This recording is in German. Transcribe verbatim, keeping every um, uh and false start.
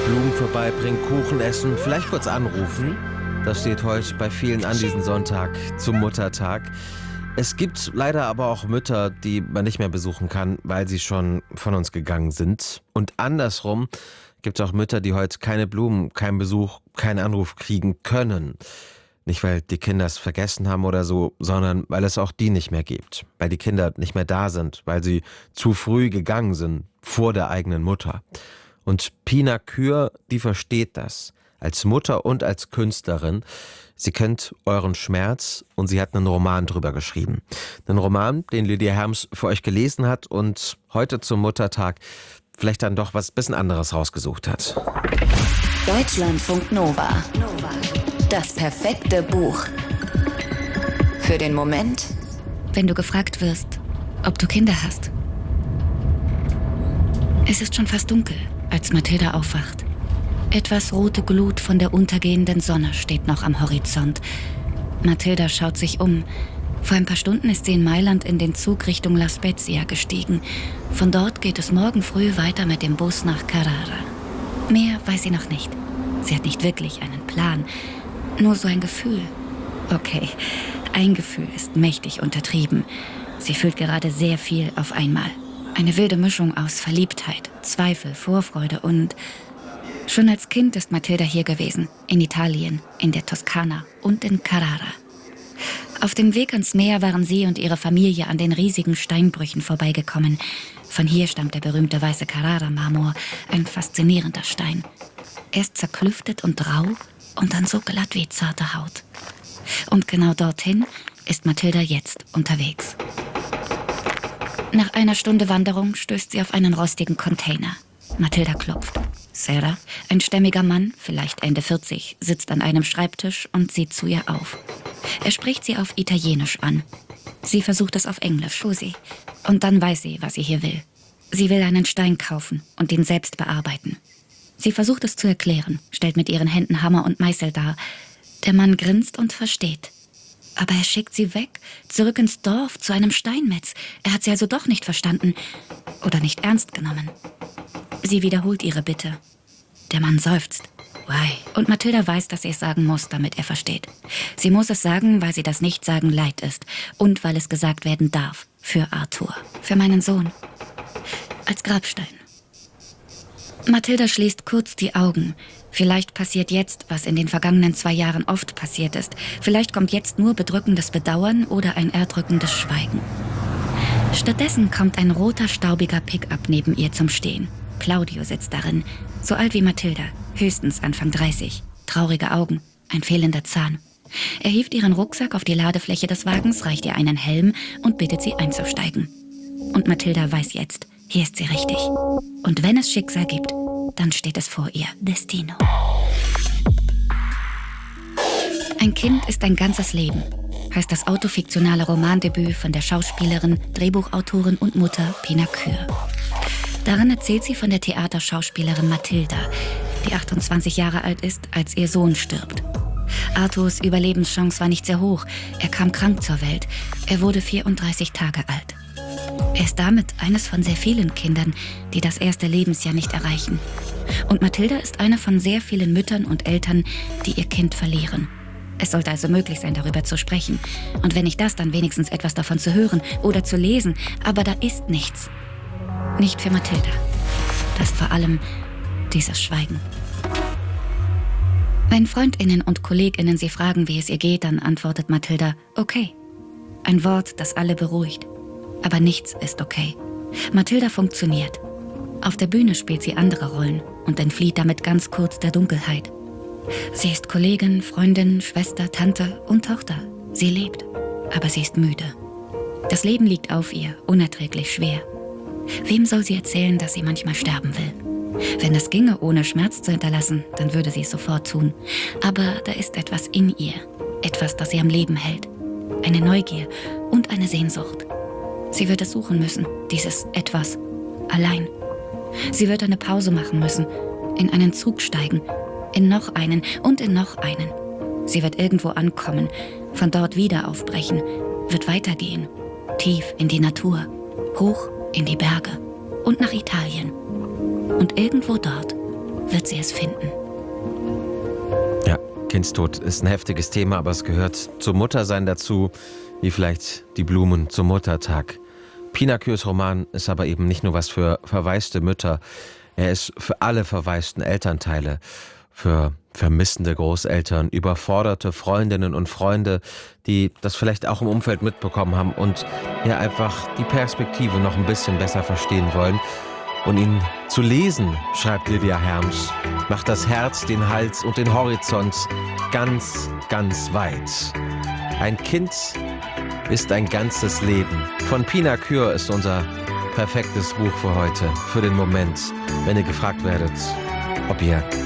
Blumen vorbeibringen, Kuchen essen, vielleicht kurz anrufen. Das steht heute bei vielen an diesem Sonntag zum Muttertag. Es gibt leider aber auch Mütter, die man nicht mehr besuchen kann, weil sie schon von uns gegangen sind. Und andersrum gibt es auch Mütter, die heute keine Blumen, keinen Besuch, keinen Anruf kriegen können. Nicht, weil die Kinder es vergessen haben oder so, sondern weil es auch die nicht mehr gibt. Weil die Kinder nicht mehr da sind, weil sie zu früh gegangen sind, vor der eigenen Mutter. Und Pina Kür, die versteht das. Als Mutter und als Künstlerin. Sie kennt euren Schmerz und sie hat einen Roman drüber geschrieben. Einen Roman, den Lydia Herms für euch gelesen hat und heute zum Muttertag vielleicht dann doch was bisschen anderes rausgesucht hat. Deutschlandfunk Nova. Das perfekte Buch. Für den Moment, wenn du gefragt wirst, ob du Kinder hast. Es ist schon fast dunkel, als Mathilda aufwacht. Etwas rote Glut von der untergehenden Sonne steht noch am Horizont. Mathilda schaut sich um. Vor ein paar Stunden ist sie in Mailand in den Zug Richtung La Spezia gestiegen. Von dort geht es morgen früh weiter mit dem Bus nach Carrara. Mehr weiß sie noch nicht. Sie hat nicht wirklich einen Plan. Nur so ein Gefühl. Okay, ein Gefühl ist mächtig untertrieben. Sie fühlt gerade sehr viel auf einmal. Eine wilde Mischung aus Verliebtheit, Zweifel, Vorfreude und... Schon als Kind ist Mathilda hier gewesen. In Italien, in der Toskana und in Carrara. Auf dem Weg ans Meer waren sie und ihre Familie an den riesigen Steinbrüchen vorbeigekommen. Von hier stammt der berühmte weiße Carrara-Marmor, ein faszinierender Stein. Erst zerklüftet und rau und dann so glatt wie zarte Haut. Und genau dorthin ist Mathilda jetzt unterwegs. Nach einer Stunde Wanderung stößt sie auf einen rostigen Container. Mathilda klopft. Serra, ein stämmiger Mann, vielleicht Ende vierzig, sitzt an einem Schreibtisch und sieht zu ihr auf. Er spricht sie auf Italienisch an. Sie versucht es auf Englisch. Scusi. Und dann weiß sie, was sie hier will. Sie will einen Stein kaufen und ihn selbst bearbeiten. Sie versucht es zu erklären, stellt mit ihren Händen Hammer und Meißel dar. Der Mann grinst und versteht. Aber er schickt sie weg, zurück ins Dorf, zu einem Steinmetz. Er hat sie also doch nicht verstanden oder nicht ernst genommen. Sie wiederholt ihre Bitte. Der Mann seufzt. Why? Und Mathilda weiß, dass sie es sagen muss, damit er versteht. Sie muss es sagen, weil sie das Nicht-Sagen leid ist. Und weil es gesagt werden darf. Für Arthur. Für meinen Sohn. Als Grabstein. Mathilda schließt kurz die Augen. Vielleicht passiert jetzt, was in den vergangenen zwei Jahren oft passiert ist. Vielleicht kommt jetzt nur bedrückendes Bedauern oder ein erdrückendes Schweigen. Stattdessen kommt ein roter, staubiger Pickup neben ihr zum Stehen. Claudio sitzt darin, so alt wie Mathilda, höchstens Anfang dreißig. Traurige Augen, ein fehlender Zahn. Er hieft ihren Rucksack auf die Ladefläche des Wagens, reicht ihr einen Helm und bittet sie einzusteigen. Und Mathilda weiß jetzt, hier ist sie richtig. Und wenn es Schicksal gibt, dann steht es vor ihr. Destino. Ein Kind ist ein ganzes Leben, heißt das autofiktionale Romandebüt von der Schauspielerin, Drehbuchautorin und Mutter Pina Kür. Darin erzählt sie von der Theaterschauspielerin Mathilda, die achtundzwanzig Jahre alt ist, als ihr Sohn stirbt. Arthurs Überlebenschance war nicht sehr hoch. Er kam krank zur Welt. Er wurde vierunddreißig Tage alt. Er ist damit eines von sehr vielen Kindern, die das erste Lebensjahr nicht erreichen. Und Mathilda ist eine von sehr vielen Müttern und Eltern, die ihr Kind verlieren. Es sollte also möglich sein, darüber zu sprechen. Und wenn nicht das, dann wenigstens etwas davon zu hören oder zu lesen. Aber da ist nichts. Nicht für Mathilda. Das ist vor allem dieses Schweigen. Wenn FreundInnen und KollegInnen sie fragen, wie es ihr geht, dann antwortet Mathilda, okay. Ein Wort, das alle beruhigt. Aber nichts ist okay. Mathilda funktioniert. Auf der Bühne spielt sie andere Rollen und entflieht damit ganz kurz der Dunkelheit. Sie ist Kollegin, Freundin, Schwester, Tante und Tochter. Sie lebt, aber sie ist müde. Das Leben liegt auf ihr, unerträglich schwer. Wem soll sie erzählen, dass sie manchmal sterben will? Wenn das ginge, ohne Schmerz zu hinterlassen, dann würde sie es sofort tun. Aber da ist etwas in ihr, etwas, das sie am Leben hält. Eine Neugier und eine Sehnsucht. Sie wird es suchen müssen, dieses Etwas, allein. Sie wird eine Pause machen müssen, in einen Zug steigen, in noch einen und in noch einen. Sie wird irgendwo ankommen, von dort wieder aufbrechen, wird weitergehen, tief in die Natur, hoch in die Berge und nach Italien. Und irgendwo dort wird sie es finden. Ja, Kindstod ist ein heftiges Thema, aber es gehört zum Muttersein dazu, wie vielleicht die Blumen zum Muttertag. Pina Kürs Roman ist aber eben nicht nur was für verwaiste Mütter. Er ist für alle verwaisten Elternteile, für vermissende Großeltern, überforderte Freundinnen und Freunde, die das vielleicht auch im Umfeld mitbekommen haben und ja einfach die Perspektive noch ein bisschen besser verstehen wollen. Und ihn zu lesen, schreibt Lydia Herms, macht das Herz, den Hals und den Horizont ganz, ganz weit. Ein Kind ist ein ganzes Leben. Von Pina Kür ist unser perfektes Buch für heute, für den Moment, wenn ihr gefragt werdet, ob ihr